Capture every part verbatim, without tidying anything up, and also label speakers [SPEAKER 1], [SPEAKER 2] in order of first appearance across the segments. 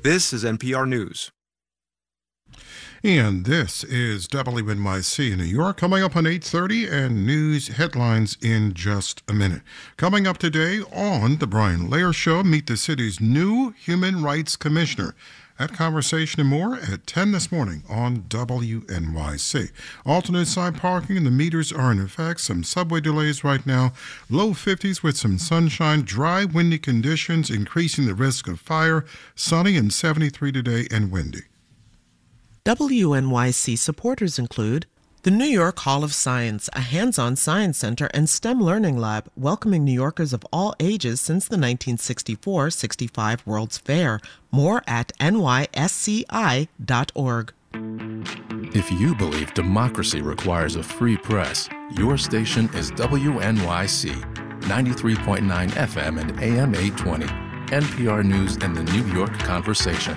[SPEAKER 1] This is N P R News.
[SPEAKER 2] And this is W N Y C in New York, coming up on eight thirty, and news headlines in just a minute. Coming up today on The Brian Lehrer Show, meet the city's new Human Rights Commissioner. That conversation and more at ten this morning on W N Y C. Alternate side parking and the meters are in effect. Some subway delays right now. Low fifties with some sunshine. Dry, windy conditions, increasing the risk of fire. Sunny and seventy-three today and windy.
[SPEAKER 3] W N Y C supporters include the New York Hall of Science, a hands-on science center and STEM learning lab welcoming New Yorkers of all ages since the nineteen sixty-four sixty-five World's Fair. More at N Y S C I dot org.
[SPEAKER 4] If you believe democracy requires a free press, your station is W N Y C, ninety-three point nine F M and A M eight twenty, N P R News and the New York Conversation.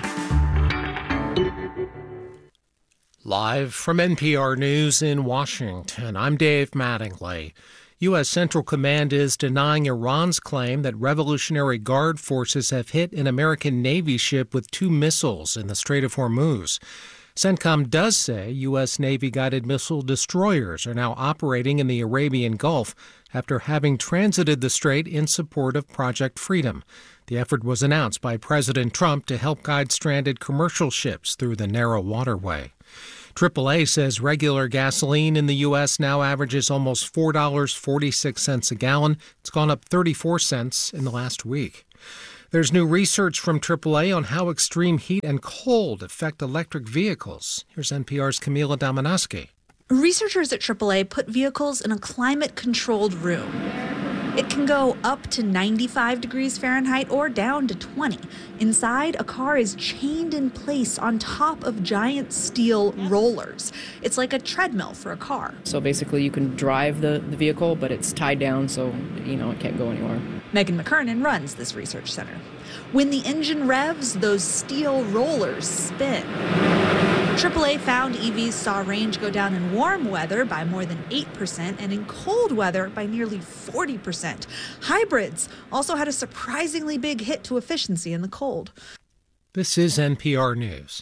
[SPEAKER 5] Live from N P R News in Washington, I'm Dave Mattingly. U S. Central Command is denying Iran's claim that Revolutionary Guard forces have hit an American Navy ship with two missiles in the Strait of Hormuz. CENTCOM does say U S. Navy-guided missile destroyers are now operating in the Arabian Gulf after having transited the strait in support of Project Freedom. The effort was announced by President Trump to help guide stranded commercial ships through the narrow waterway. triple A says regular gasoline in the U S now averages almost four dollars and forty-six cents a gallon. It's gone up thirty-four cents in the last week. There's new research from triple A on how extreme heat and cold affect electric vehicles. Here's N P R's Camila Domonoske.
[SPEAKER 6] Researchers at triple A put vehicles in a climate-controlled room. It can go up to ninety-five degrees Fahrenheit or down to twenty. Inside, a car is chained in place on top of giant steel rollers. It's like a treadmill for a car.
[SPEAKER 7] So basically you can drive the, the vehicle, but it's tied down so, you know, it can't go anywhere.
[SPEAKER 6] Megan McKernan runs this research center. When the engine revs, those steel rollers spin. triple A found E Vs saw range go down in warm weather by more than eight percent and in cold weather by nearly forty percent. Hybrids also had a surprisingly big hit to efficiency in the cold.
[SPEAKER 5] This is N P R News.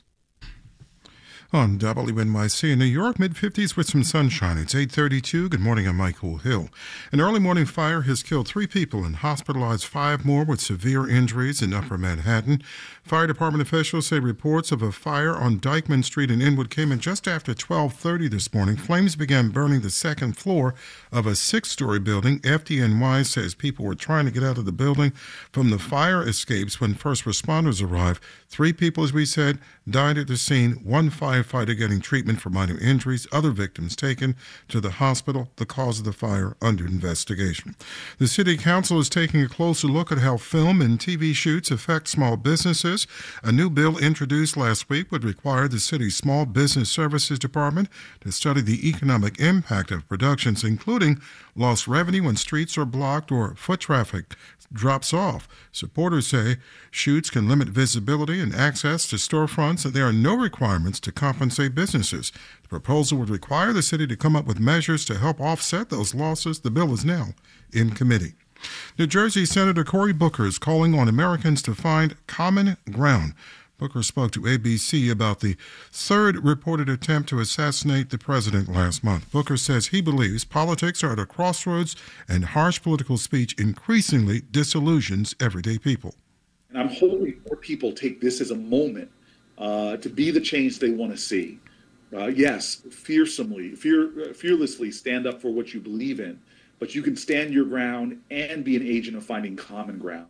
[SPEAKER 2] On W N Y C in New York, mid-fifties with some sunshine. It's eight thirty-two. Good morning, I'm Michael Hill. An early morning fire has killed three people and hospitalized five more with severe injuries in Upper Manhattan. Fire department officials say reports of a fire on Dyckman Street in Inwood came in just after twelve thirty this morning. Flames began burning the second floor of a six-story building. F D N Y says people were trying to get out of the building from the fire escapes when first responders arrived. Three people, as we said, died at the scene. One firefighter getting treatment for minor injuries. Other victims taken to the hospital. The cause of the fire under investigation. The city council is taking a closer look at how film and T V shoots affect small businesses. A new bill introduced last week would require the city's Small Business Services Department to study the economic impact of productions, including lost revenue when streets are blocked or foot traffic drops off. Supporters say shoots can limit visibility and access to storefronts, and there are no requirements to compensate businesses. The proposal would require the city to come up with measures to help offset those losses. The bill is now in committee. New Jersey Senator Cory Booker is calling on Americans to find common ground. Booker spoke to A B C about the third reported attempt to assassinate the president last month. Booker says he believes politics are at a crossroads and harsh political speech increasingly disillusions everyday people.
[SPEAKER 8] And I'm hoping more people take this as a moment uh, to be the change they want to see. Uh, yes, fearsomely, fear, fearlessly stand up for what you believe in, but you can stand your ground and be an agent of finding common ground.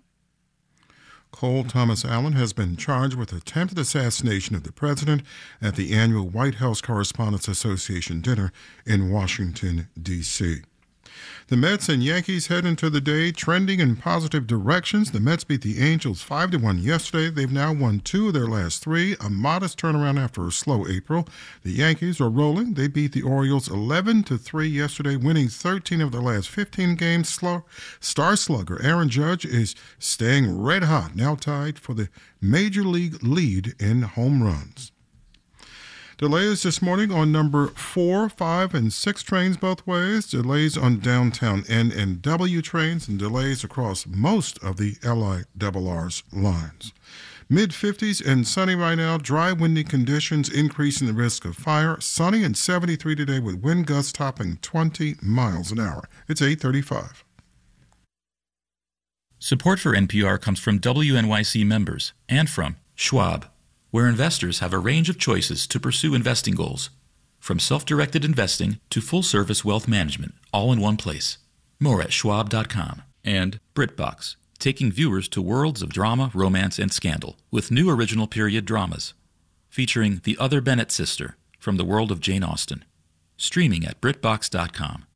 [SPEAKER 2] Cole Thomas Allen has been charged with attempted assassination of the president at the annual White House Correspondents Association dinner in Washington, D C The Mets and Yankees head into the day trending in positive directions. The Mets beat the Angels five to one yesterday. They've now won two of their last three, a modest turnaround after a slow April. The Yankees are rolling. They beat the Orioles eleven to three yesterday, winning thirteen of their last fifteen games. Slow. Star slugger Aaron Judge is staying red hot, now tied for the Major League lead in home runs. Delays this morning on number four, five, and six trains both ways. Delays on downtown N and W trains and delays across most of the L I R R's lines. mid fifties and sunny right now. Dry, windy conditions increasing the risk of fire. Sunny and seventy-three today with wind gusts topping twenty miles an hour. It's eight thirty-five.
[SPEAKER 1] Support for N P R comes from W N Y C members and from Schwab, where investors have a range of choices to pursue investing goals, from self-directed investing to full-service wealth management, all in one place. More at schwab dot com. And BritBox, taking viewers to worlds of drama, romance, and scandal with new original period dramas, featuring The Other Bennett Sister from the world of Jane Austen. Streaming at brit box dot com.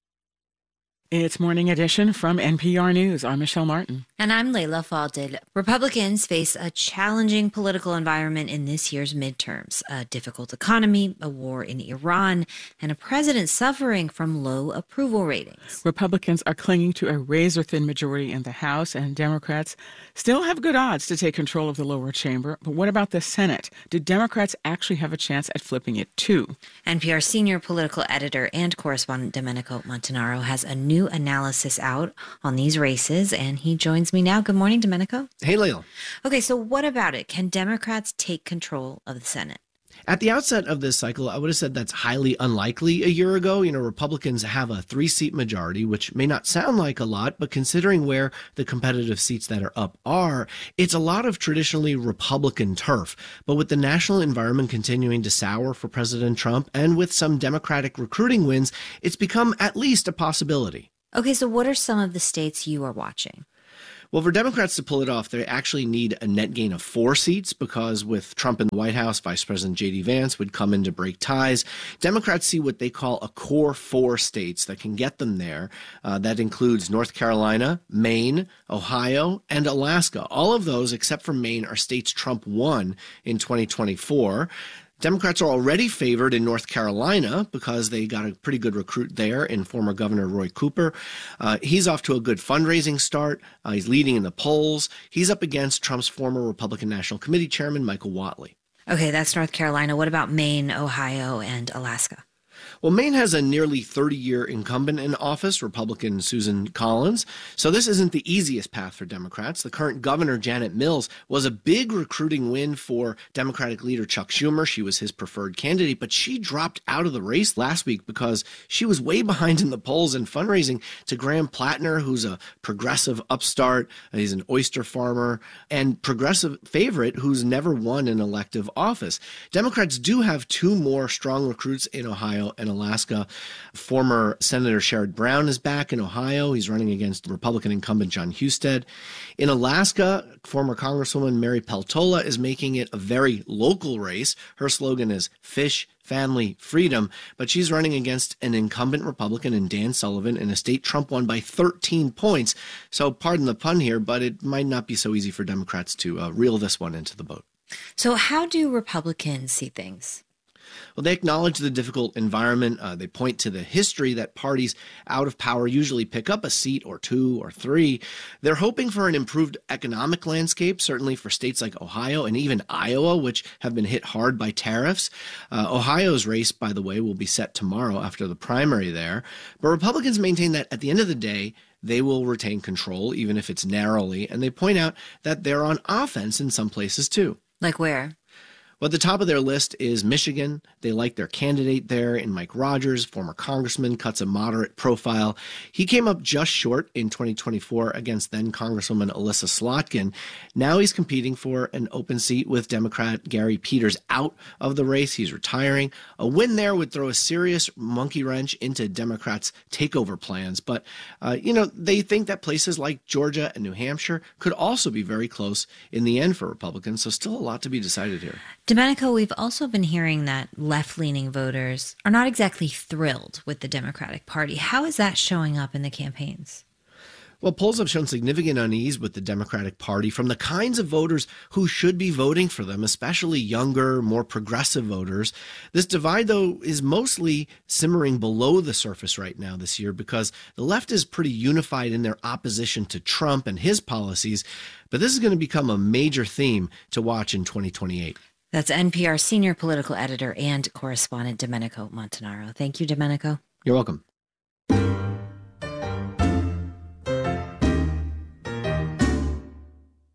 [SPEAKER 9] It's Morning Edition from N P R News. I'm Michelle Martin.
[SPEAKER 10] And I'm Layla Falded. Republicans face a challenging political environment in this year's midterms. A difficult economy, a war in Iran, and a president suffering from low approval ratings.
[SPEAKER 9] Republicans are clinging to a razor-thin majority in the House, and Democrats still have good odds to take control of the lower chamber. But what about the Senate? Do Democrats actually have a chance at flipping it, too?
[SPEAKER 10] N P R senior political editor and correspondent Domenico Montanaro has a new analysis out on these races, and he joins me now. Good morning, Domenico.
[SPEAKER 11] Hey, Layla.
[SPEAKER 10] Okay, so what about it? Can Democrats take control of the Senate?
[SPEAKER 11] At the outset of this cycle, I would have said that's highly unlikely a year ago. You know, Republicans have a three-seat majority, which may not sound like a lot, but considering where the competitive seats that are up are, it's a lot of traditionally Republican turf. But with the national environment continuing to sour for President Trump and with some Democratic recruiting wins, it's become at least a possibility.
[SPEAKER 10] Okay, so what are some of the states you are watching?
[SPEAKER 11] Well, for Democrats to pull it off, they actually need a net gain of four seats because with Trump in the White House, Vice President J D Vance would come in to break ties. Democrats see what they call a core four states that can get them there. Uh, that includes North Carolina, Maine, Ohio, and Alaska. All of those, except for Maine, are states Trump won in twenty twenty-four. Democrats are already favored in North Carolina because they got a pretty good recruit there in former Governor Roy Cooper. Uh, he's off to a good fundraising start. Uh, he's leading in the polls. He's up against Trump's former Republican National Committee chairman, Michael Whatley.
[SPEAKER 10] Okay, that's North Carolina. What about Maine, Ohio, and Alaska?
[SPEAKER 11] Well, Maine has a nearly thirty-year incumbent in office, Republican Susan Collins. So this isn't the easiest path for Democrats. The current governor, Janet Mills, was a big recruiting win for Democratic leader Chuck Schumer. She was his preferred candidate, but she dropped out of the race last week because she was way behind in the polls and fundraising to Graham Plattner, who's a progressive upstart. He's an oyster farmer and progressive favorite who's never won an elective office. Democrats do have two more strong recruits in Ohio and Alaska. Former Senator Sherrod Brown is back in Ohio. He's running against Republican incumbent John Husted. In Alaska, former Congresswoman Mary Peltola is making it a very local race. Her slogan is Fish, Family, Freedom, but she's running against an incumbent Republican in Dan Sullivan in a state Trump won by thirteen points. So pardon the pun here, but it might not be so easy for Democrats to uh, reel this one into the boat.
[SPEAKER 10] So how do Republicans see things?
[SPEAKER 11] Well, they acknowledge the difficult environment. Uh, they point to the history that parties out of power usually pick up a seat or two or three. They're hoping for an improved economic landscape, certainly for states like Ohio and even Iowa, which have been hit hard by tariffs. Uh, Ohio's race, by the way, will be set tomorrow after the primary there. But Republicans maintain that at the end of the day, they will retain control, even if it's narrowly. And they point out that they're on offense in some places, too.
[SPEAKER 10] Like where?
[SPEAKER 11] Well, at the top of their list is Michigan. They like their candidate there in Mike Rogers, former congressman, cuts a moderate profile. He came up just short in twenty twenty-four against then Congresswoman Alyssa Slotkin. Now he's competing for an open seat with Democrat Gary Peters out of the race. He's retiring. A win there would throw a serious monkey wrench into Democrats' takeover plans. But, uh, you know, they think that places like Georgia and New Hampshire could also be very close in the end for Republicans. So still a lot to be decided here.
[SPEAKER 10] Domenico, we've also been hearing that left-leaning voters are not exactly thrilled with the Democratic Party. How is that showing up in the campaigns?
[SPEAKER 11] Well, polls have shown significant unease with the Democratic Party from the kinds of voters who should be voting for them, especially younger, more progressive voters. This divide, though, is mostly simmering below the surface right now this year because the left is pretty unified in their opposition to Trump and his policies. But this is going to become a major theme to watch in twenty twenty-eight.
[SPEAKER 10] That's N P R senior political editor and correspondent Domenico Montanaro. Thank you, Domenico.
[SPEAKER 11] You're welcome.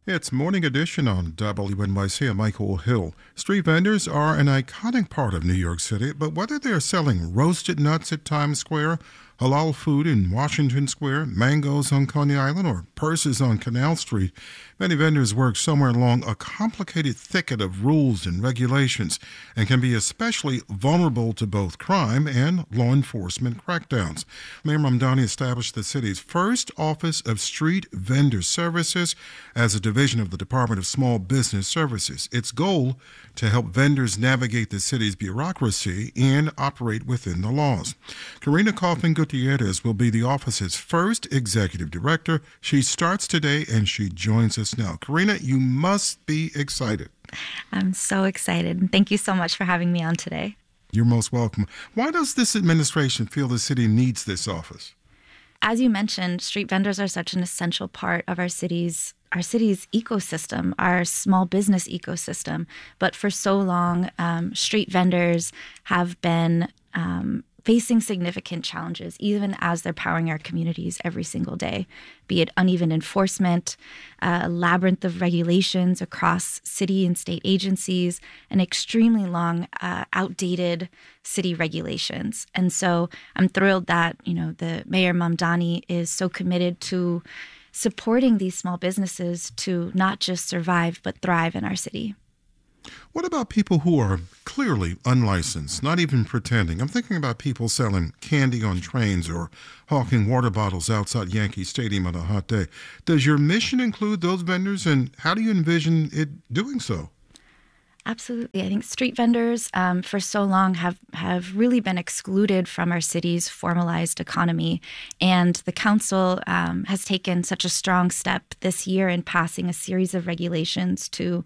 [SPEAKER 2] It's Morning Edition on W N Y C. I'm Michael Hill. Street vendors are an iconic part of New York City, but whether they're selling roasted nuts at Times Square, halal food in Washington Square, mangoes on Coney Island, or purses on Canal Street, many vendors work somewhere along a complicated thicket of rules and regulations and can be especially vulnerable to both crime and law enforcement crackdowns. Mayor Mamdani established the city's first Office of Street Vendor Services as a division of the Department of Small Business Services. Its goal to help vendors navigate the city's bureaucracy and operate within the laws. Karina Kaufman Gutierrez will be the office's first executive director. She starts today and she joins us now. Karina, you must be excited.
[SPEAKER 12] I'm so excited. Thank you so much for having me on today.
[SPEAKER 2] You're most welcome. Why does this administration feel the city needs this office?
[SPEAKER 12] As you mentioned, street vendors are such an essential part of our city's our city's ecosystem, our small business ecosystem. But for so long, um, street vendors have been um, facing significant challenges, even as they're powering our communities every single day, be it uneven enforcement, a labyrinth of regulations across city and state agencies, and extremely long, uh, outdated city regulations. And so I'm thrilled that, you know, the Mayor Mamdani is so committed to supporting these small businesses to not just survive, but thrive in our city.
[SPEAKER 2] What about people who are clearly unlicensed, not even pretending? I'm thinking about people selling candy on trains or hawking water bottles outside Yankee Stadium on a hot day. Does your mission include those vendors, and how do you envision it doing so?
[SPEAKER 12] Absolutely. I think street vendors um, for so long have, have really been excluded from our city's formalized economy. And the council um, has taken such a strong step this year in passing a series of regulations to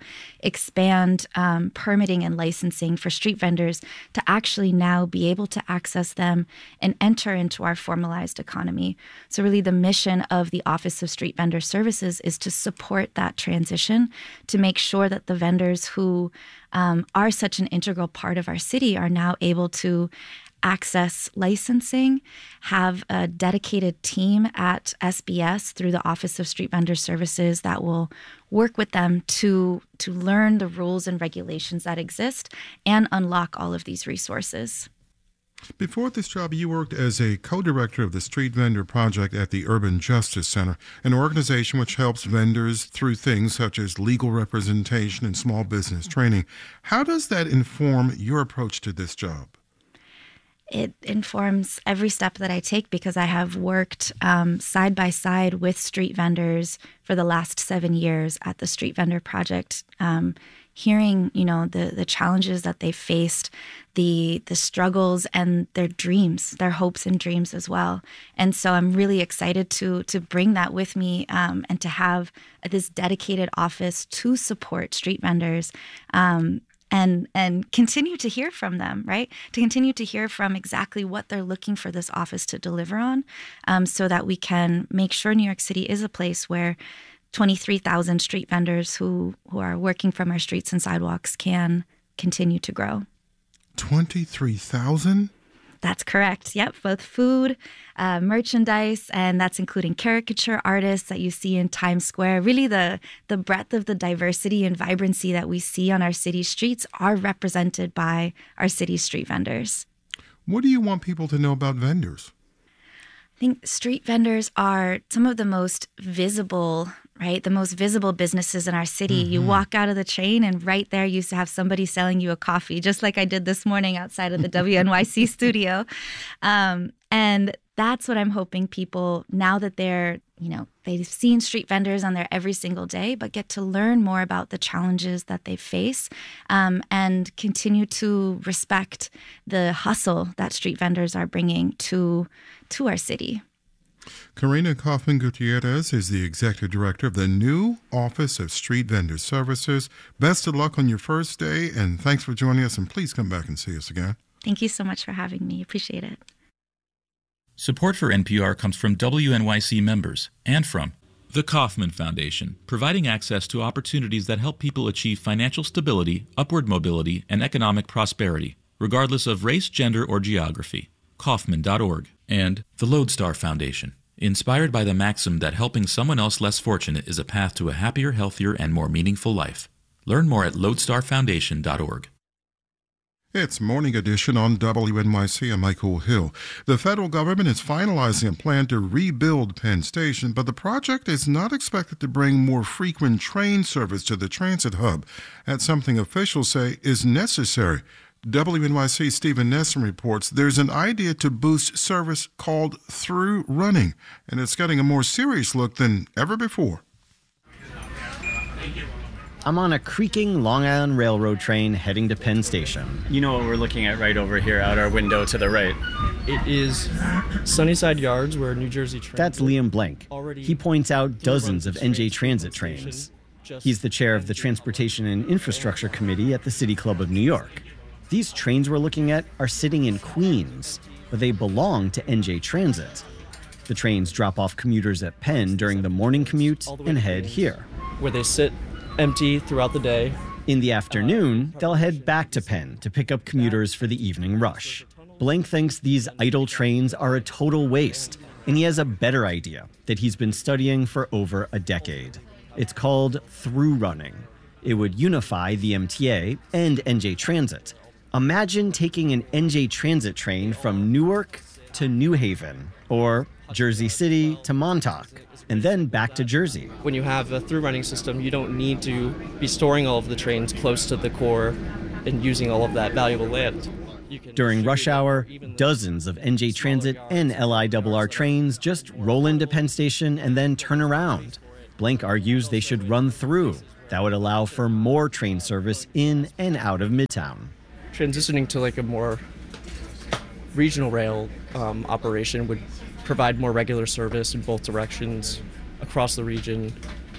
[SPEAKER 12] expand um, permitting and licensing for street vendors to actually now be able to access them and enter into our formalized economy. So really the mission of the Office of Street Vendor Services is to support that transition, to make sure that the vendors who Um, are such an integral part of our city are now able to access licensing, have a dedicated team at S B S through the Office of Street Vendor Services that will work with them to, to learn the rules and regulations that exist and unlock all of these resources.
[SPEAKER 2] Before this job, you worked as a co-director of the Street Vendor Project at the Urban Justice Center, an organization which helps vendors through things such as legal representation and small business training. How does that inform your approach to this job?
[SPEAKER 12] It informs every step that I take because I have worked um, side by side with street vendors for the last seven years at the Street Vendor Project, um, hearing, you know, the the challenges that they faced, the the struggles and their dreams, their hopes and dreams as well. And so I'm really excited to to bring that with me um, and to have this dedicated office to support street vendors. Um, and and continue to hear from them, right? To continue to hear from exactly what they're looking for this office to deliver on, um, so that we can make sure New York City is a place where twenty-three thousand street vendors who, who are working from our streets and sidewalks can continue to grow.
[SPEAKER 2] twenty-three thousand?
[SPEAKER 12] That's correct. Yep. Both food, uh, merchandise, and that's including caricature artists that you see in Times Square. Really, the, the breadth of the diversity and vibrancy that we see on our city streets are represented by our city street vendors.
[SPEAKER 2] What do you want people to know about vendors?
[SPEAKER 12] I think street vendors are some of the most visible, right? The most visible businesses in our city. Mm-hmm. You walk out of the train and right there you used to have somebody selling you a coffee, just like I did this morning outside of the W N Y C studio. Um, and that's what I'm hoping people, now that they're, you know, they've seen street vendors on there every single day, but get to learn more about the challenges that they face um, and continue to respect the hustle that street vendors are bringing to to our city.
[SPEAKER 2] Karina Kaufman Gutierrez is the executive director of the new Office of Street Vendor Services. Best of luck on your first day, and thanks for joining us, and please come back and see us again.
[SPEAKER 12] Thank you so much for having me. Appreciate it.
[SPEAKER 1] Support for N P R comes from W N Y C members and from the Kauffman Foundation, providing access to opportunities that help people achieve financial stability, upward mobility, and economic prosperity, regardless of race, gender, or geography. Kauffman dot org. And the Lodestar Foundation, Inspired by the maxim that helping someone else less fortunate is a path to a happier, healthier, and more meaningful life. Learn more at lodestar foundation dot org.
[SPEAKER 2] It's Morning Edition on W N Y C. I'm Michael Hill. The federal government is finalizing a plan to rebuild Penn Station, but the project is not expected to bring more frequent train service to the transit hub. That's something officials say is necessary. W N Y C Stephen Nesson reports there's an idea to boost service called Through Running, and it's getting a more serious look than ever before.
[SPEAKER 13] I'm on a creaking Long Island Railroad train heading to Penn Station.
[SPEAKER 14] You know what we're looking at right over here out our window to the right? It is Sunnyside Yards, where New Jersey Transit.
[SPEAKER 13] That's Liam Blank. He points out dozens of N J Transit trains. He's the chair of the Transportation and Infrastructure Committee at the City Club of New York. These trains we're looking at are sitting in Queens, but they belong to N J Transit. The trains drop off commuters at Penn during the morning commute and head here,
[SPEAKER 14] where they sit empty throughout the day.
[SPEAKER 13] In the afternoon, they'll head back to Penn to pick up commuters for the evening rush. Blank thinks these idle trains are a total waste, and he has a better idea that he's been studying for over a decade. It's called Through Running. It would unify the M T A and N J Transit. Imagine taking an N J Transit train from Newark to New Haven, or Jersey City to Montauk, and then back to Jersey.
[SPEAKER 14] When you have a through running system, you don't need to be storing all of the trains close to the core and using all of that valuable land.
[SPEAKER 13] During rush hour, dozens of N J Transit and L I R R trains just roll into Penn Station and then turn around. Blank argues they should run through. That would allow for more train service in and out of Midtown.
[SPEAKER 14] Transitioning to like a more regional rail um, operation would provide more regular service in both directions across the region.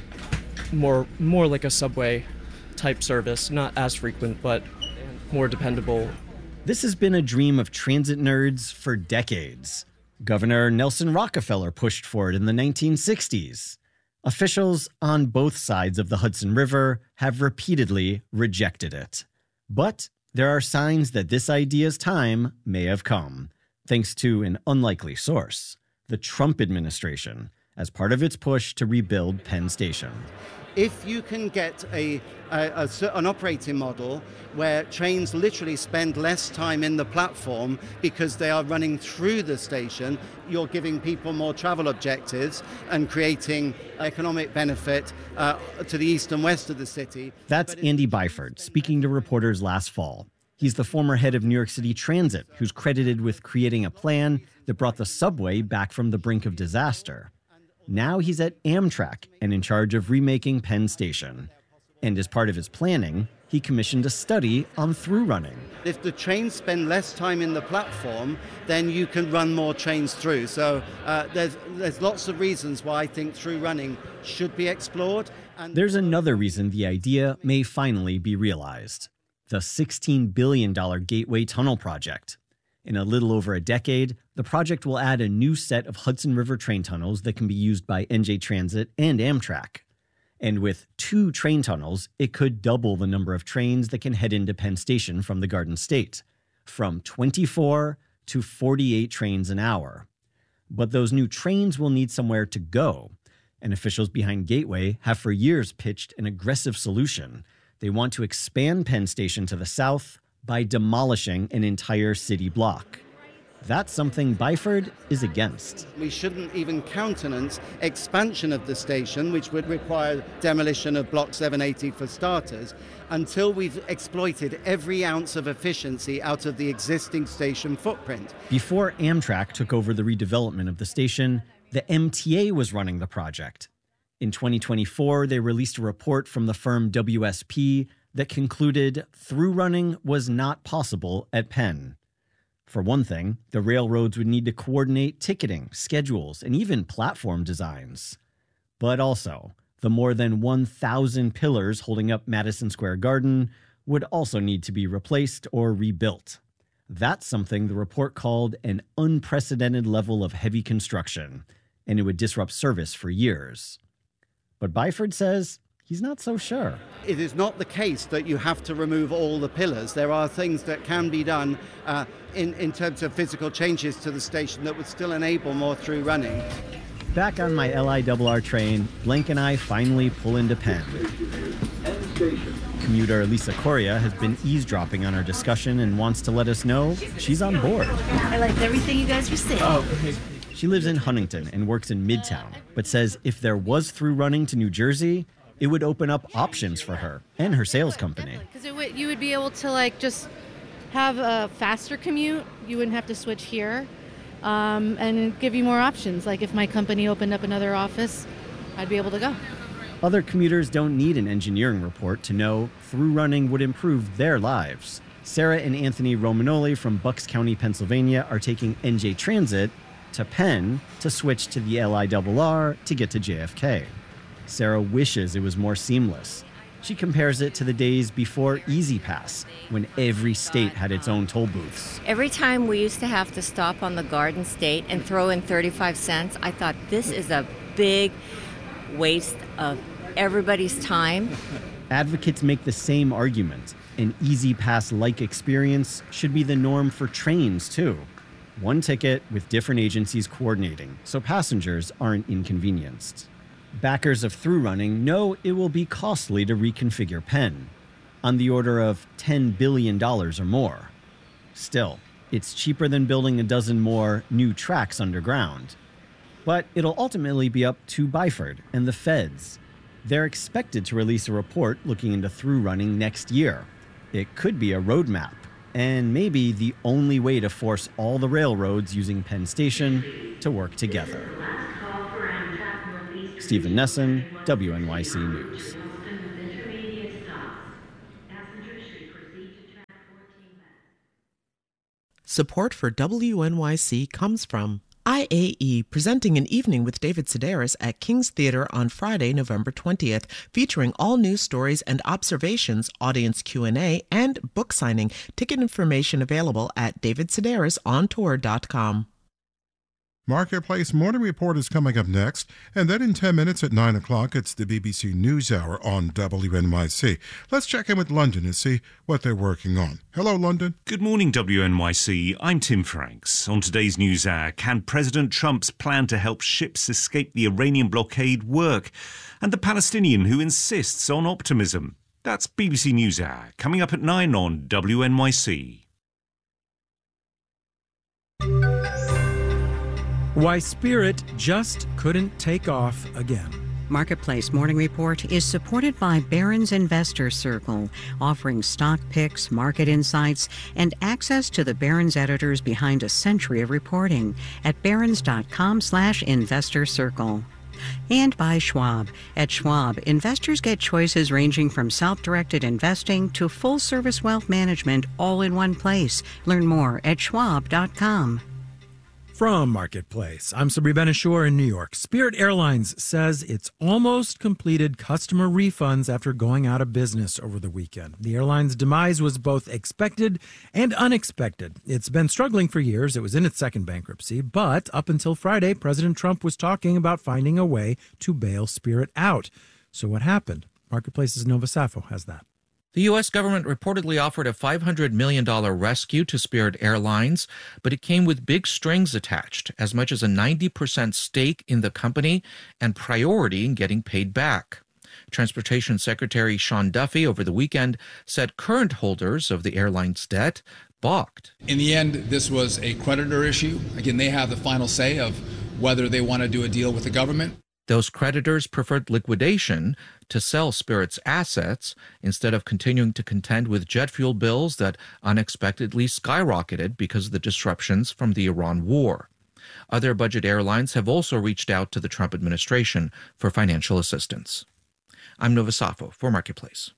[SPEAKER 14] More, more like a subway type service, not as frequent, but more dependable.
[SPEAKER 13] This has been a dream of transit nerds for decades. Governor Nelson Rockefeller pushed for it in the nineteen sixties. Officials on both sides of the Hudson River have repeatedly rejected it. But there are signs that this idea's time may have come, thanks to an unlikely source, the Trump administration, as part of its push to rebuild Penn Station.
[SPEAKER 15] If you can get a, a, a, an operating model where trains literally spend less time in the platform because they are running through the station, you're giving people more travel objectives and creating economic benefit uh, to the east and west of the city.
[SPEAKER 13] That's Andy Byford speaking to reporters last fall. He's the former head of New York City Transit, who's credited with creating a plan that brought the subway back from the brink of disaster. Now he's at Amtrak and in charge of remaking Penn Station. And as part of his planning, he commissioned a study on through running.
[SPEAKER 15] If the trains spend less time in the platform, then you can run more trains through. So uh, there's, there's lots of reasons why I think through running should be explored.
[SPEAKER 13] And there's another reason the idea may finally be realized. The sixteen billion dollars Gateway Tunnel project. In a little over a decade, the project will add a new set of Hudson River train tunnels that can be used by N J Transit and Amtrak. And with two train tunnels, it could double the number of trains that can head into Penn Station from the Garden State, from twenty-four to forty-eight trains an hour. But those new trains will need somewhere to go, and officials behind Gateway have for years pitched an aggressive solution. They want to expand Penn Station to the south by demolishing an entire city block. That's something Byford is against.
[SPEAKER 15] We shouldn't even countenance expansion of the station, which would require demolition of Block seven eighty for starters, until we've exploited every ounce of efficiency out of the existing station footprint.
[SPEAKER 13] Before Amtrak took over the redevelopment of the station, the M T A was running the project. In twenty twenty-four, they released a report from the firm W S P that concluded through running was not possible at Penn. For one thing, the railroads would need to coordinate ticketing, schedules, and even platform designs. But also, the more than one thousand pillars holding up Madison Square Garden would also need to be replaced or rebuilt. That's something the report called an unprecedented level of heavy construction, and it would disrupt service for years. But Byford says he's not so sure.
[SPEAKER 15] It is not the case that you have to remove all the pillars. There are things that can be done uh, in, in terms of physical changes to the station that would still enable more through running.
[SPEAKER 13] Back on my L I R R train, Blank and I finally pull into Penn. Commuter Lisa Coria has been eavesdropping on our discussion and wants to let us know she's on board.
[SPEAKER 16] I liked everything you guys were saying.
[SPEAKER 13] Oh, okay. She lives in Huntington and works in Midtown, but says if there was through running to New Jersey, it would open up options for her and her sales company.
[SPEAKER 17] Because it would, you would be able to like just have a faster commute. You wouldn't have to switch here, um, and give you more options. Like if my company opened up another office, I'd be able to go.
[SPEAKER 13] Other commuters don't need an engineering report to know through running would improve their lives. Sarah and Anthony Romanoli from Bucks County, Pennsylvania are taking N J Transit to Penn to switch to the L I R R to get to J F K. Sarah wishes it was more seamless. She compares it to the days before Easy Pass, when every state had its own toll booths.
[SPEAKER 18] Every time we used to have to stop on the Garden State and throw in thirty-five cents, I thought this is a big waste of everybody's time.
[SPEAKER 13] Advocates make the same argument. An Easy Pass-like experience should be the norm for trains, too. One ticket with different agencies coordinating, so passengers aren't inconvenienced. Backers of through running know it will be costly to reconfigure Penn, on the order of ten billion dollars or more. Still, it's cheaper than building a dozen more new tracks underground. But it'll ultimately be up to Byford and the feds. They're expected to release a report looking into through running next year. It could be a roadmap, and maybe the only way to force all the railroads using Penn Station to work together. Stephen Nesson, W N Y C News.
[SPEAKER 3] Support for W N Y C comes from I A E, presenting an evening with David Sedaris at King's Theater on Friday, November twentieth, featuring all news stories and observations, audience Q and A, and book signing. Ticket information available at david sedaris on tour dot com.
[SPEAKER 2] Marketplace Morning Report is coming up next, and then in ten minutes at nine o'clock, it's the B B C NewsHour on W N Y C. Let's check in with London and see what they're working on. Hello, London.
[SPEAKER 19] Good morning, W N Y C. I'm Tim Franks. On today's NewsHour, can President Trump's plan to help ships escape the Iranian blockade work? And the Palestinian who insists on optimism. That's B B C NewsHour, coming up at nine on W N Y C.
[SPEAKER 20] Why Spirit just couldn't take off again.
[SPEAKER 21] Marketplace Morning Report is supported by Barron's Investor Circle, offering stock picks, market insights, and access to the Barron's editors behind a century of reporting at barrons.com slash investor circle. And by Schwab. At Schwab, investors get choices ranging from self-directed investing to full-service wealth management all in one place. Learn more at schwab dot com.
[SPEAKER 20] From Marketplace, I'm Sabri Ben-Achour in New York. Spirit Airlines says it's almost completed customer refunds after going out of business over the weekend. The airline's demise was both expected and unexpected. It's been struggling for years. It was in its second bankruptcy, but up until Friday, President Trump was talking about finding a way to bail Spirit out. So what happened? Marketplace's Nova Safo has that.
[SPEAKER 22] The U S government reportedly offered a five hundred million dollars rescue to Spirit Airlines, but it came with big strings attached, as much as a ninety percent stake in the company and priority in getting paid back. Transportation Secretary Sean Duffy over the weekend said current holders of the airline's debt balked.
[SPEAKER 23] In the end, this was a creditor issue. Again, they have the final say of whether they want to do a deal with the government.
[SPEAKER 22] Those creditors preferred liquidation to sell Spirit's assets instead of continuing to contend with jet fuel bills that unexpectedly skyrocketed because of the disruptions from the Iran war. Other budget airlines have also reached out to the Trump administration for financial assistance. I'm Nova Safo for Marketplace.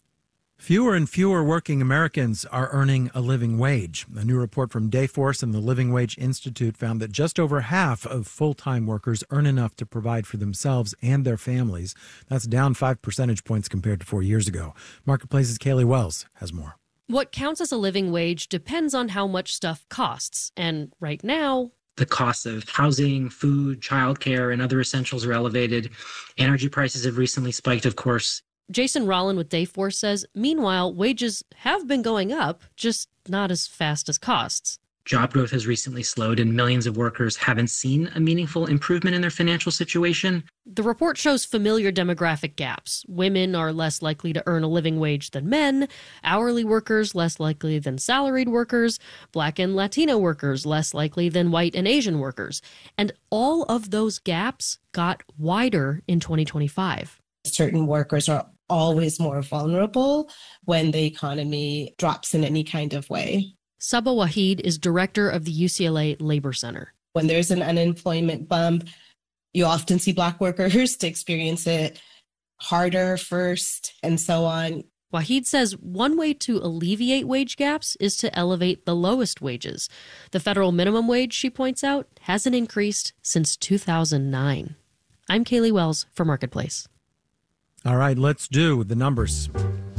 [SPEAKER 20] Fewer and fewer working Americans are earning a living wage. A new report from Dayforce and the Living Wage Institute found that just over half of full-time workers earn enough to provide for themselves and their families. That's down five percentage points compared to four years ago. Marketplace's Kaylee Wells has more.
[SPEAKER 24] What counts as a living wage depends on how much stuff costs. And right now,
[SPEAKER 25] the costs of housing, food, childcare, and other essentials are elevated. Energy prices have recently spiked, of course.
[SPEAKER 24] Jason Rollin with Dayforce says, meanwhile, wages have been going up, just not as fast as costs.
[SPEAKER 25] Job growth has recently slowed and millions of workers haven't seen a meaningful improvement in their financial situation.
[SPEAKER 24] The report shows familiar demographic gaps. Women are less likely to earn a living wage than men, hourly workers less likely than salaried workers, Black and Latino workers less likely than white and Asian workers. And all of those gaps got wider in twenty twenty-five.
[SPEAKER 4] Certain workers are always more vulnerable when the economy drops in any kind of way.
[SPEAKER 24] Saba Waheed is director of the U C L A Labor Center.
[SPEAKER 4] When there's an unemployment bump, you often see Black workers to experience it harder first and so on.
[SPEAKER 24] Waheed says one way to alleviate wage gaps is to elevate the lowest wages. The federal minimum wage, she points out, hasn't increased since two thousand nine. I'm Kaylee Wells for Marketplace.
[SPEAKER 20] All right, let's do the numbers.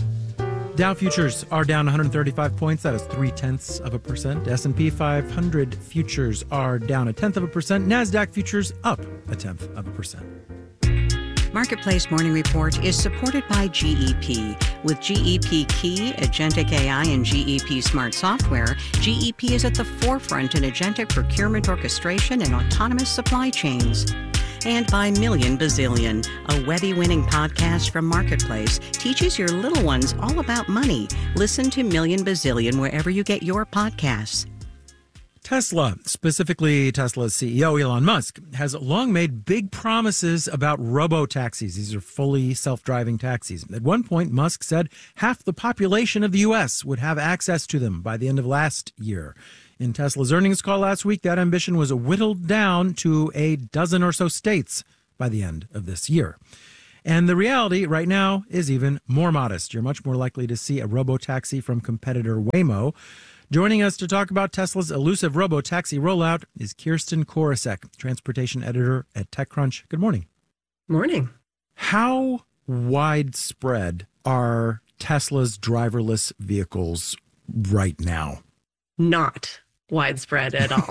[SPEAKER 20] Dow futures are down one hundred thirty-five points. That is three-tenths of a percent. S and P five hundred futures are down a tenth of a percent. NASDAQ futures up a tenth of a percent.
[SPEAKER 21] Marketplace Morning Report is supported by G E P. With G E P Key, Agentic A I, and G E P Smart Software, G E P is at the forefront in agentic procurement orchestration and autonomous supply chains. And by Million Bazillion, a Webby-winning podcast from Marketplace, teaches your little ones all about money. Listen to Million Bazillion wherever you get your podcasts.
[SPEAKER 20] Tesla, specifically Tesla's C E O Elon Musk, has long made big promises about robo-taxis. These are fully self-driving taxis. At one point, Musk said half the population of the U S would have access to them by the end of last year. In Tesla's earnings call last week, that ambition was whittled down to a dozen or so states by the end of this year. And the reality right now is even more modest. You're much more likely to see a robo-taxi from competitor Waymo. Joining us to talk about Tesla's elusive robo-taxi rollout is Kirsten Korosek, transportation editor at TechCrunch. Good morning.
[SPEAKER 5] Morning.
[SPEAKER 20] How widespread are Tesla's driverless vehicles right now?
[SPEAKER 5] Not widespread at all.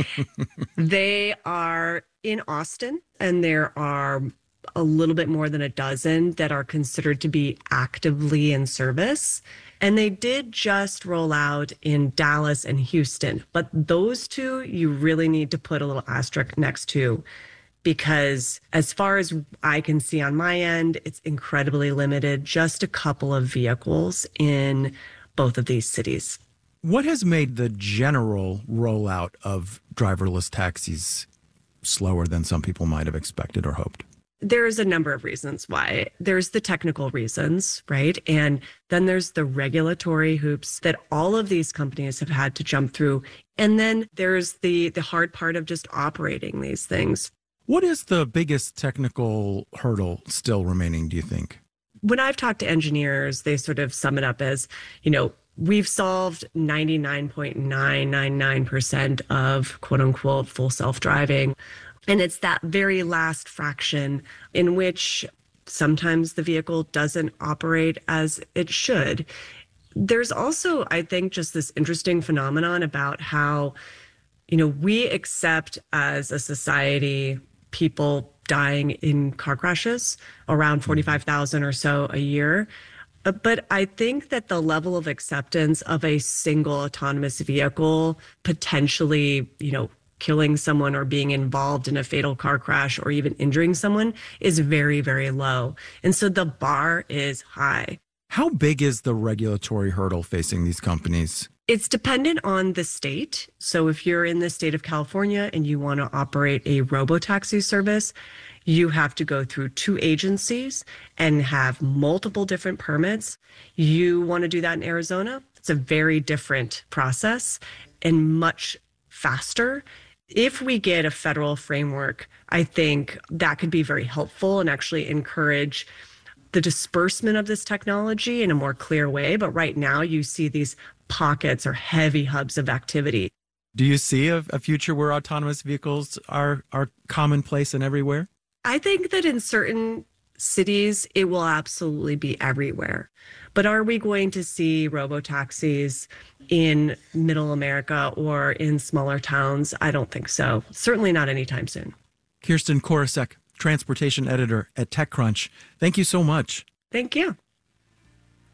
[SPEAKER 5] They are in Austin, and there are a little bit more than a dozen that are considered to be actively in service. And they did just roll out in Dallas and Houston. But those two, you really need to put a little asterisk next to, because as far as I can see on my end, it's incredibly limited, just a couple of vehicles in both of these cities.
[SPEAKER 20] What has made the general rollout of driverless taxis slower than some people might have expected or hoped?
[SPEAKER 5] There's a number of reasons why. There's the technical reasons, right? And then there's the regulatory hoops that all of these companies have had to jump through. And then there's the, the hard part of just operating these things.
[SPEAKER 20] What is the biggest technical hurdle still remaining, do you think?
[SPEAKER 5] When I've talked to engineers, they sort of sum it up as, you know, we've solved ninety-nine point nine nine nine percent of quote unquote full self-driving. And it's that very last fraction in which sometimes the vehicle doesn't operate as it should. There's also, I think, just this interesting phenomenon about how, you know, we accept as a society people dying in car crashes, around forty-five thousand or so a year. But I think that the level of acceptance of a single autonomous vehicle potentially, you know, killing someone or being involved in a fatal car crash or even injuring someone is very, very low. And so the bar is high.
[SPEAKER 20] How big is the regulatory hurdle facing these companies?
[SPEAKER 5] It's dependent on the state. So if you're in the state of California and you want to operate a robotaxi service, you have to go through two agencies and have multiple different permits. You want to do that in Arizona? It's a very different process and much faster. If we get a federal framework, I think that could be very helpful and actually encourage the disbursement of this technology in a more clear way. But right now you see these pockets or heavy hubs of activity.
[SPEAKER 20] Do you see a, a future where autonomous vehicles are, are commonplace and everywhere?
[SPEAKER 5] I think that in certain cities, it will absolutely be everywhere. But are we going to see robotaxis in middle America or in smaller towns? I don't think so. Certainly not anytime soon.
[SPEAKER 20] Kirsten Korosek, transportation editor at TechCrunch. Thank you so much.
[SPEAKER 5] Thank you.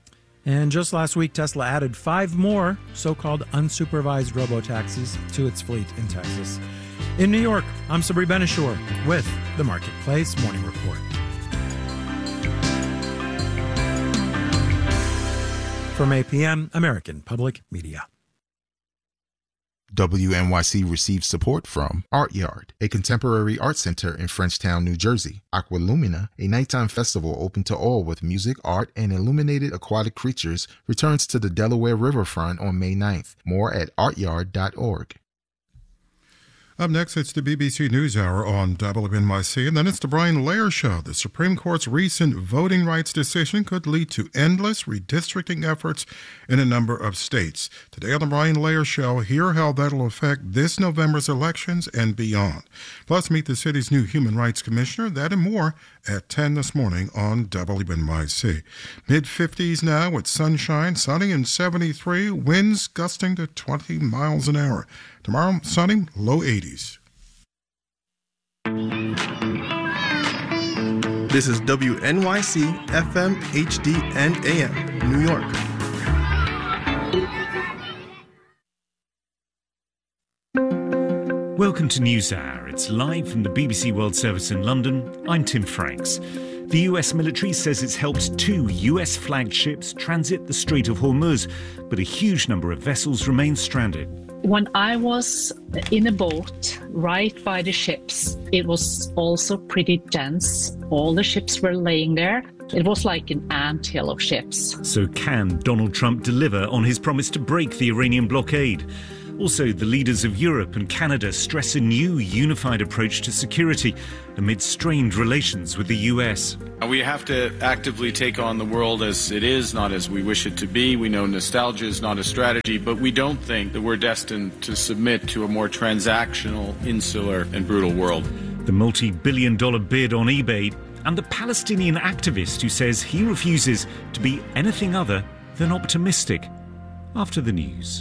[SPEAKER 20] And just last week, Tesla added five more so-called unsupervised robo-taxis to its fleet in Texas. In New York, I'm Sabri Benishore with the Marketplace Morning Report. From A P M, American Public Media.
[SPEAKER 6] W N Y C receives support from Art Yard, a contemporary art center in Frenchtown, New Jersey. Aqualumina, a nighttime festival open to all with music, art, and illuminated aquatic creatures, returns to the Delaware Riverfront on May ninth. More at art yard dot org.
[SPEAKER 2] Up next, it's the B B C NewsHour on W N Y C, and then it's the Brian Lehrer Show. The Supreme Court's recent voting rights decision could lead to endless redistricting efforts in a number of states. Today on the Brian Lehrer Show, hear how that'll affect this November's elections and beyond. Plus, meet the city's new Human Rights Commissioner. That and more at ten this morning on W N Y C. mid-fifties now with sunshine, sunny and seventy-three, winds gusting to twenty miles an hour. Tomorrow, sunny, low eighties.
[SPEAKER 7] This is W N Y C, F M, H D, and A M, New York.
[SPEAKER 19] Welcome to NewsHour. It's live from the B B C World Service in London. I'm Tim Franks. The U S military says it's helped two U S-flagged ships transit the Strait of Hormuz, but a huge number of vessels remain stranded.
[SPEAKER 8] When I was in a boat right by the ships, it was also pretty dense. All the ships were laying there. It was like an anthill of ships.
[SPEAKER 19] So can Donald Trump deliver on his promise to break the Iranian blockade? Also, the leaders of Europe and Canada stress a new unified approach to security amid strained relations with the U S.
[SPEAKER 9] We have to actively take on the world as it is, not as we wish it to be. We know nostalgia is not a strategy, but we don't think that we're destined to submit to a more transactional, insular, and brutal world.
[SPEAKER 19] The multi-billion dollar bid on eBay and the Palestinian activist who says he refuses to be anything other than optimistic. After the news.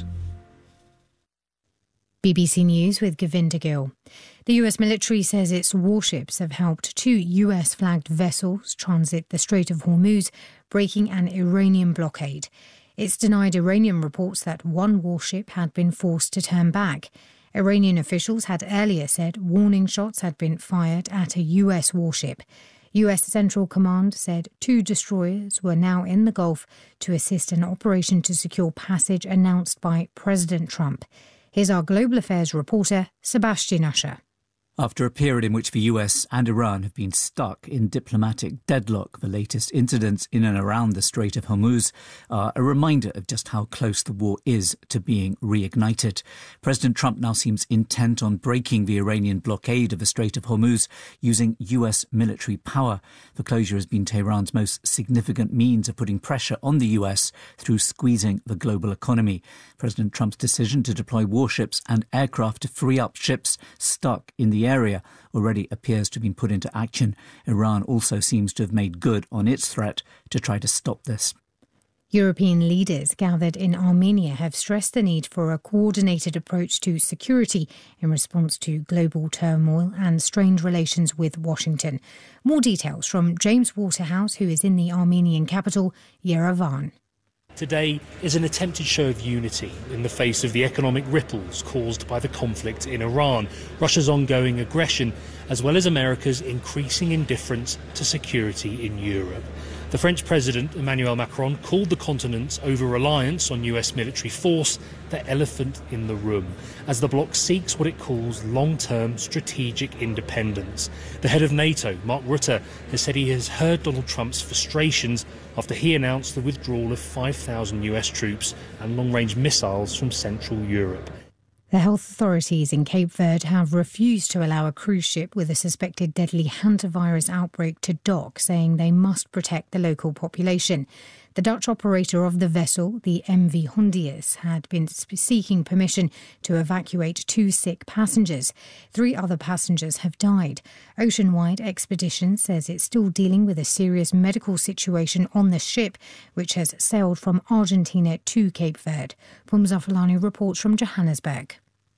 [SPEAKER 10] B B C News with Govinda Gill. The U S military says its warships have helped two U S-flagged vessels transit the Strait of Hormuz, breaking an Iranian blockade. It's denied Iranian reports that one warship had been forced to turn back. Iranian officials had earlier said warning shots had been fired at a U S warship. U S Central Command said two destroyers were now in the Gulf to assist an operation to secure passage announced by President Trump. Here's our global affairs reporter, Sebastian Usher.
[SPEAKER 26] After a period in which the U S and Iran have been stuck in diplomatic deadlock, the latest incidents in and around the Strait of Hormuz are a reminder of just how close the war is to being reignited. President Trump now seems intent on breaking the Iranian blockade of the Strait of Hormuz using U S military power. The closure has been Tehran's most significant means of putting pressure on the U S through squeezing the global economy. President Trump's decision to deploy warships and aircraft to free up ships stuck in the area already appears to have been put into action. Iran also seems to have made good on its threat to try to stop this.
[SPEAKER 10] European leaders gathered in Armenia have stressed the need for a coordinated approach to security in response to global turmoil and strained relations with Washington. More details from James Waterhouse, who is in the Armenian capital, Yerevan.
[SPEAKER 27] Today is an attempted show of unity in the face of the economic ripples caused by the conflict in Iran, Russia's ongoing aggression, as well as America's increasing indifference to security in Europe. The French President Emmanuel Macron called the continent's over-reliance on U S military force the elephant in the room, as the bloc seeks what it calls long-term strategic independence. The head of NATO, Mark Rutte, has said he has heard Donald Trump's frustrations after he announced the withdrawal of five thousand U S troops and long-range missiles from Central Europe.
[SPEAKER 10] The health authorities in Cape Verde have refused to allow a cruise ship with a suspected deadly hantavirus outbreak to dock, saying they must protect the local population. The Dutch operator of the vessel, the M V Hondius, had been seeking permission to evacuate two sick passengers. Three other passengers have died. Oceanwide Expeditions says it's still dealing with a serious medical situation on the ship, which has sailed from Argentina to Cape Verde. Pumzafalani reports from Johannesburg.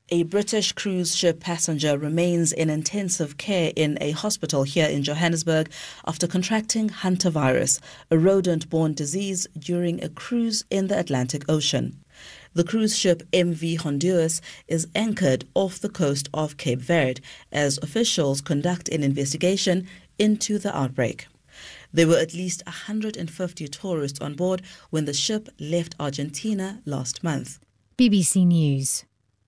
[SPEAKER 1] A British cruise ship passenger remains in intensive care in a hospital here in Johannesburg after contracting hantavirus, a rodent-borne disease, during a cruise in the Atlantic Ocean. The cruise ship M V Honduras is anchored off the coast of Cape Verde as officials conduct an investigation into the outbreak. There were at least one hundred fifty tourists on board when the ship left Argentina last month.
[SPEAKER 10] B B C News.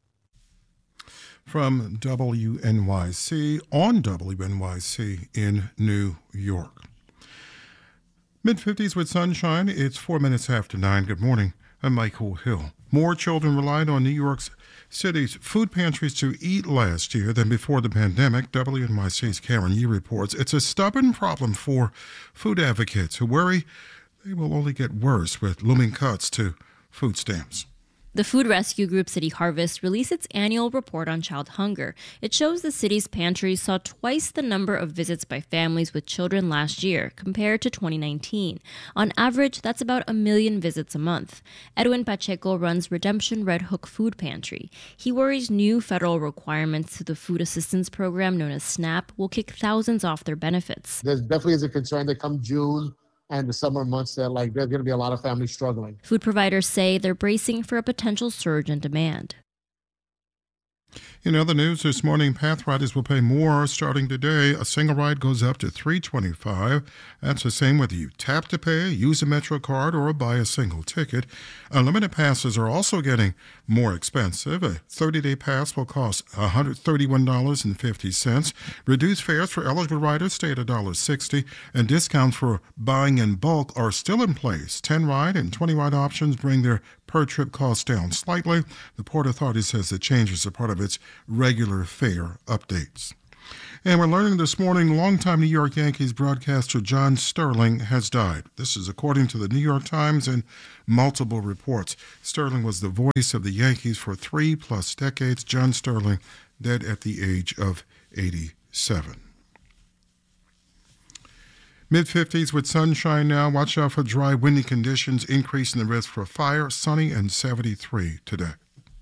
[SPEAKER 2] From W N Y C on W N Y C in New York. mid-fifties with sunshine. It's four minutes after nine. Good morning. I'm Michael Hill. More children relied on New York City's food pantries to eat last year than before the pandemic. W N Y C's Karen Yee reports it's a stubborn problem for food advocates who worry they will only get worse with looming cuts to food stamps.
[SPEAKER 11] The food rescue group City Harvest released its annual report on child hunger. It shows the city's pantries saw twice the number of visits by families with children last year compared to twenty nineteen. On average, that's about a million visits a month. Edwin Pacheco runs Redemption Red Hook Food Pantry. He worries new federal requirements to the food assistance program known as SNAP will kick thousands off their benefits.
[SPEAKER 12] There definitely is a concern that come June and the summer months that like there's going to be a lot of families struggling.
[SPEAKER 11] Food providers say they're bracing for a potential surge in demand.
[SPEAKER 2] In other news this morning, Path riders will pay more starting today. A single ride goes up to three hundred twenty-five dollars. That's the same whether you tap to pay, use a Metro card, or buy a single ticket. Unlimited passes are also getting more expensive. A thirty-day pass will cost one hundred thirty-one dollars and fifty cents. Reduced fares for eligible riders stay at one dollar sixty, and discounts for buying in bulk are still in place. ten ride and twenty ride options bring their per-trip costs down slightly. The Port Authority says the changes are part of its regular fare updates. And we're learning this morning longtime New York Yankees broadcaster John Sterling has died. This is according to the New York Times and multiple reports. Sterling was the voice of the Yankees for three plus decades. John Sterling dead at the age of eighty-seven. mid-fifties with sunshine now. Watch out for dry, windy conditions, increasing the risk for fire. Sunny and seventy-three today.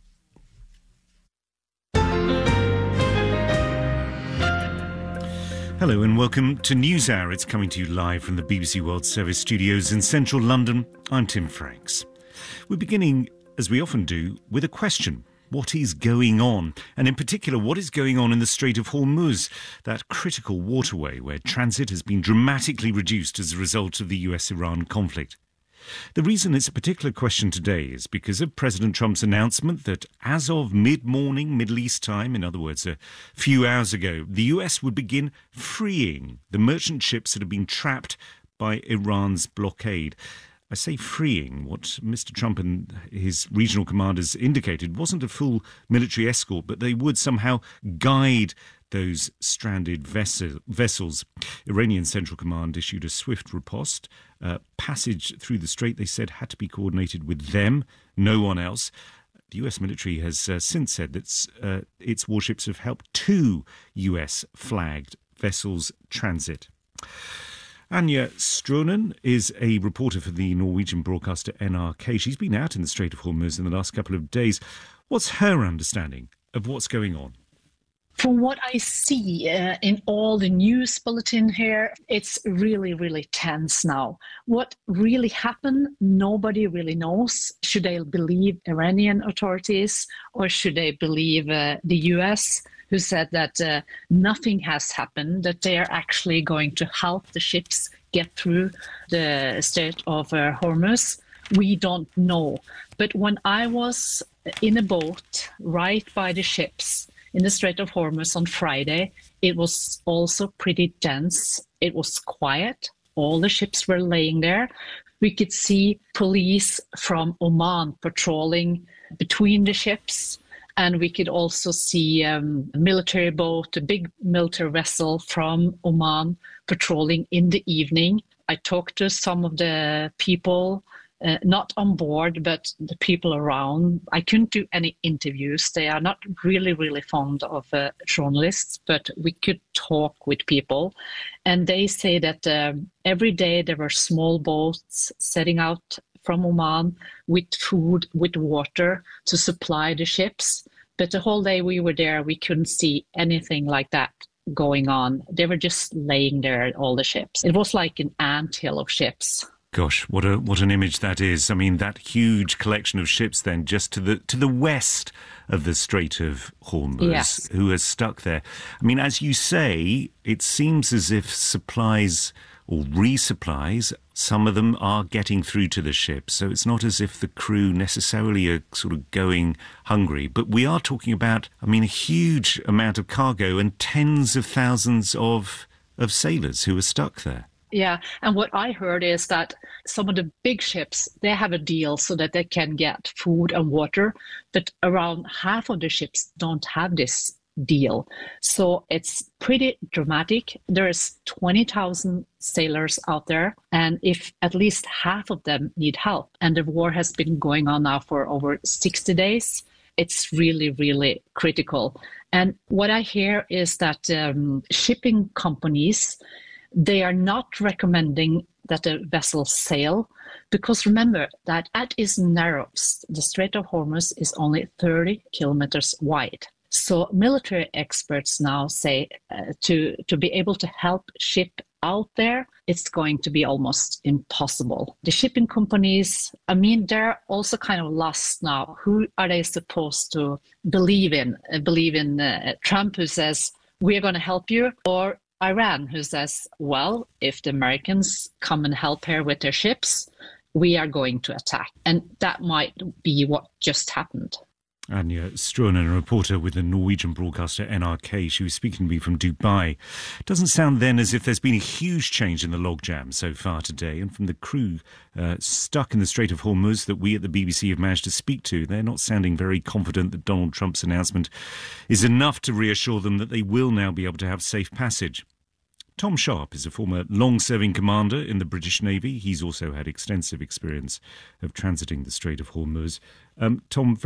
[SPEAKER 19] Hello and welcome to NewsHour. It's coming to you live from the B B C World Service studios in central London. I'm Tim Franks. We're beginning, as we often do, with a question. What is going on? And in particular, what is going on in the Strait of Hormuz, that critical waterway where transit has been dramatically reduced as a result of the U S Iran conflict? The reason it's a particular question today is because of President Trump's announcement that as of mid-morning Middle East time, in other words, a few hours ago, the U S would begin freeing the merchant ships that have been trapped by Iran's blockade. I say freeing. What Mister Trump and his regional commanders indicated wasn't a full military escort, but they would somehow guide those stranded vessel, vessels. Iranian Central Command issued a swift riposte. Uh, passage through the strait, they said, had to be coordinated with them, no one else. The U S military has uh, since said that uh, its warships have helped two U S-flagged vessels transit. Anja Stronen is a reporter for the Norwegian broadcaster N R K. She's been out in the Strait of Hormuz in the last couple of days. What's her understanding of what's going on?
[SPEAKER 8] From what I see uh, in all the news bulletin here, it's really, really tense now. What really happened, nobody really knows. Should they believe Iranian authorities or should they believe uh, the U S, who said that uh, nothing has happened, that they are actually going to help the ships get through the Strait of uh, Hormuz? We don't know. But when I was in a boat right by the ships in the Strait of Hormuz on Friday, it was also pretty dense. It was quiet. All the ships were laying there. We could see police from Oman patrolling between the ships. And we could also see um, a military boat, a big military vessel from Oman patrolling in the evening. I talked to some of the people, uh, not on board, but the people around. I couldn't do any interviews. They are not really, really fond of uh, journalists, but we could talk with people. And they say that um, every day there were small boats setting out from Oman with food, with water to supply the ships. But the whole day we were there, we couldn't see anything like that going on. They were just laying there, all the ships. It was like an anthill of ships.
[SPEAKER 19] Gosh, what a what an image that is. I mean, that huge collection of ships then just to the to the west of the Strait of Hormuz,
[SPEAKER 8] yes.
[SPEAKER 19] who are stuck there. I mean, as you say, it seems as if supplies or resupplies, some of them are getting through to the ships. So it's not as if the crew necessarily are sort of going hungry. But we are talking about, I mean, a huge amount of cargo and tens of thousands of of sailors who are stuck there.
[SPEAKER 8] Yeah, and what I heard is that some of the big ships, they have a deal so that they can get food and water, but around half of the ships don't have this deal. So it's pretty dramatic. There's twenty thousand sailors out there, and if at least half of them need help, and the war has been going on now for over sixty days, it's really, really critical. And what I hear is that um, shipping companies, they are not recommending that the vessels sail, because remember that at its narrowest, the Strait of Hormuz is only thirty kilometers wide. So military experts now say uh, to, to be able to help ship out there, it's going to be almost impossible. The shipping companies, I mean, they're also kind of lost now. Who are they supposed to believe in? Uh, believe in uh, Trump, who says, we're going to help you, or Iran, who says, well, if the Americans come and help here with their ships, we are going to attack. And that might be what just happened.
[SPEAKER 19] Anja Struinen, a reporter with the Norwegian broadcaster N R K. She was speaking to me from Dubai. It doesn't sound then as if there's been a huge change in the logjam so far today. And from the crew uh, stuck in the Strait of Hormuz that we at the B B C have managed to speak to, they're not sounding very confident that Donald Trump's announcement is enough to reassure them that they will now be able to have safe passage. Tom Sharp is a former long-serving commander in the British Navy. He's also had extensive experience of transiting the Strait of Hormuz. Um, Tom,